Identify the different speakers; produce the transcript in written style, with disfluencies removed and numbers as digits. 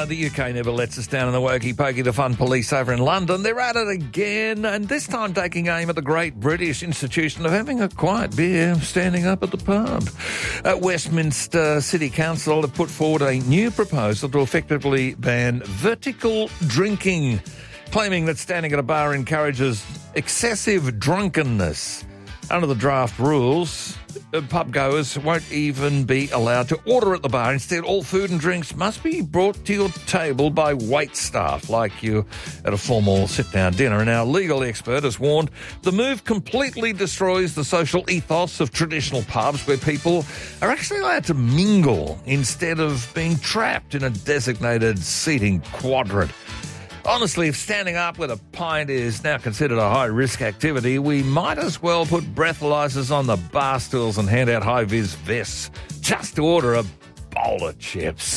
Speaker 1: the UK never lets us down in the wokey pokey. The fun police over in London, they're at it again, and this time taking aim at the great British institution of having a quiet beer standing up at the pub. Westminster City Council have put forward a new proposal to effectively ban vertical drinking, claiming that standing at a bar encourages excessive drunkenness. Under the draft rules, pub goers won't even be allowed to order at the bar. Instead, all food and drinks must be brought to your table by wait staff, like you at a formal sit-down dinner. And our legal expert has warned the move completely destroys the social ethos of traditional pubs, where people are actually allowed to mingle instead of being trapped in a designated seating quadrant. Honestly, if standing up with a pint is now considered a high-risk activity, we might as well put breathalyzers on the bar stools and hand out high-vis vests just to order a bowl of chips.